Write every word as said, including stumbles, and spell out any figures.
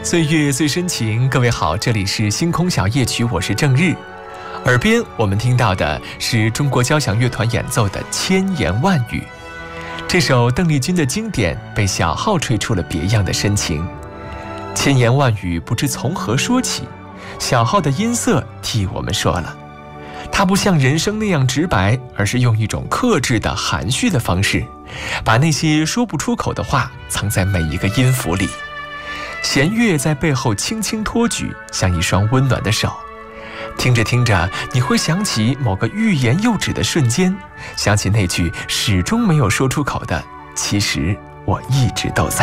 岁月最深情，各位好，这里是星空小夜曲，我是郑日。耳边我们听到的是中国交响乐团演奏的《千言万语》。这首邓丽君的经典被小号吹出了别样的深情。千言万语不知从何说起，小号的音色替我们说了。它不像人声那样直白，而是用一种克制的含蓄的方式，把那些说不出口的话藏在每一个音符里。弦乐在背后轻轻托举，像一双温暖的手。听着听着，你会想起某个欲言又止的瞬间，想起那句始终没有说出口的，其实我一直都在。